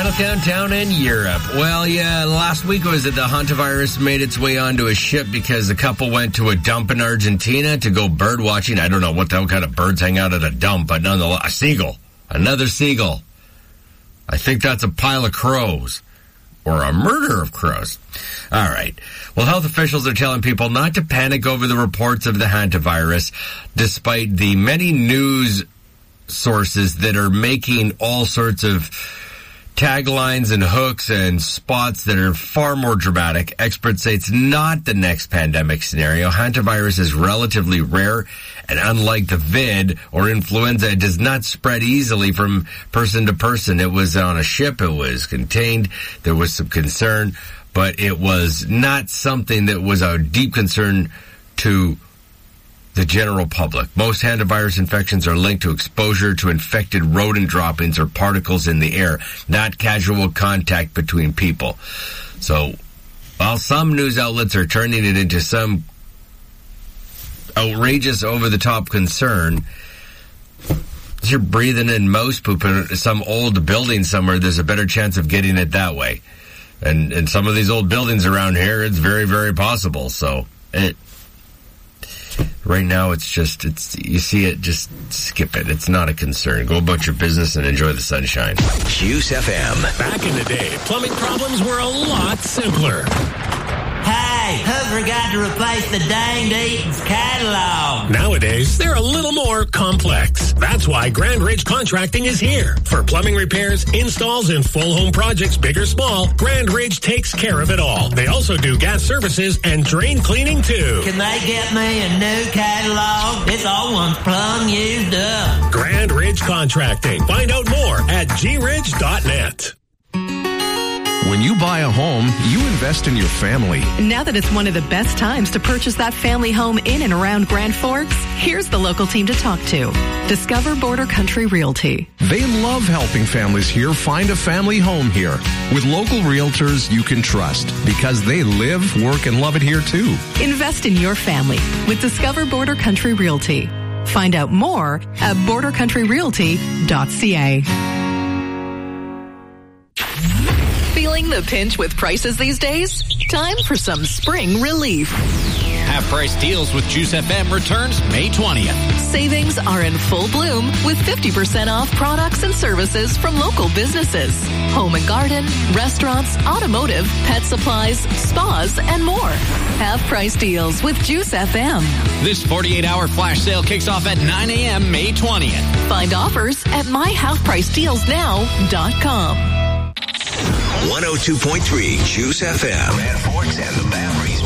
Final countdown in Europe. Well, yeah, last week was that the hantavirus made its way onto a ship because a couple went to a dump in Argentina to go bird watching. I don't know what the hell kind of birds hang out at a dump, but nonetheless, a seagull. Another seagull. I think that's a pile of crows. Or a murder of crows. All right. Well, health officials are telling people not to panic over the reports of the hantavirus, despite the many news sources that are making all sorts of taglines and hooks and spots that are far more dramatic. Experts say it's not the next pandemic scenario. Hantavirus is relatively rare, and unlike the vid or influenza, it does not spread easily from person to person. It was on a ship. It was contained. There was some concern, but it was not something that was a deep concern to the general public. Most hantavirus infections are linked to exposure to infected rodent droppings or particles in the air, not casual contact between people. So, while some news outlets are turning it into some outrageous, over-the-top concern, if you're breathing in mouse poop in some old building somewhere, there's a better chance of getting it that way. And some of these old buildings around here, it's very, very possible. So, right now, you see it, just skip it. It's not a concern. Go about your business and enjoy the sunshine. Juice FM. Back in the day, plumbing problems were a lot simpler. Hey, who forgot to replace the danged Eaton's catalog? Nowadays, they're a little more complex. That's why Grand Ridge Contracting is here. For plumbing repairs, installs, and full home projects, big or small, Grand Ridge takes care of it all. They also do gas services and drain cleaning, too. Can they get me a new catalog? This old one's plumb used up. Grand Ridge Contracting. Find out more at gridge.net. When you buy a home, you invest in your family. Now that it's one of the best times to purchase that family home in and around Grand Forks, here's the local team to talk to. Discover Border Country Realty. They love helping families here find a family home here with local realtors you can trust because they live, work, and love it here too. Invest in your family with Discover Border Country Realty. Find out more at bordercountryrealty.ca. Feeling the pinch with prices these days? Time for some spring relief. Half-price deals with Juice FM returns May 20th. Savings are in full bloom with 50% off products and services from local businesses. Home and garden, restaurants, automotive, pet supplies, spas, and more. Half-price deals with Juice FM. This 48-hour flash sale kicks off at 9 a.m. May 20th. Find offers at myhalfpricedealsnow.com. 102.3 Juice FM. Grand Forks and the Boundaries.